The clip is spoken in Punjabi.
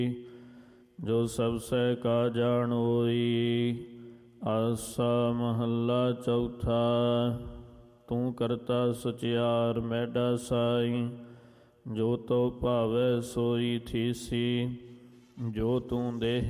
ਜੋ ਸਭ ਸਹਿ ਕਾ ਜਾਣੋਈ। ਆਸਾ ਮਹੱਲਾ ਚੌਥਾ। ਤੂੰ ਕਰਤਾ ਸਚਿਆਰ ਮੈਡਾ ਸਾਈ। ਜੋ ਤੋ ਭਾਵੈ ਸੋਈ ਥੀਸੀ। ਜੋ ਤੂੰ ਦੇਹ